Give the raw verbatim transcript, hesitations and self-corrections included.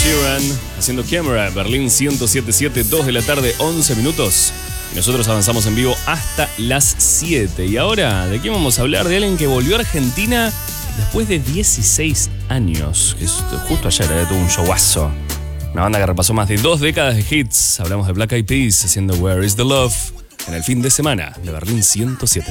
Sheeran haciendo Camera, Berlín ciento siete punto siete, dos de la tarde, once minutos. Y nosotros avanzamos en vivo hasta las siete. Y ahora, ¿de qué vamos a hablar? De alguien que volvió a Argentina después de dieciséis años. Que es justo ayer, eh, tuvo un showazo. Una banda que repasó más de dos décadas de hits. Hablamos de Black Eyed Peas haciendo Where is the Love en el fin de semana de Berlín ciento siete.